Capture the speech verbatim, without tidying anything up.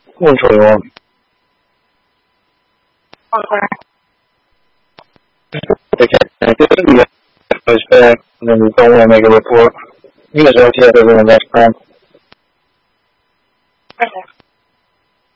One twenty-one. Okay. Okay. I think we goes back, and then we don't want to make a report. You guys already have everyone last time.